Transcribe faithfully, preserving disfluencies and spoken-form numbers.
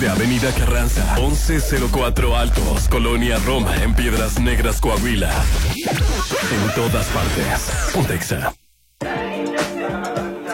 de Avenida Carranza, once cero cuatro Altos, Colonia Roma, en Piedras Negras, Coahuila. En todas partes. Pontexa.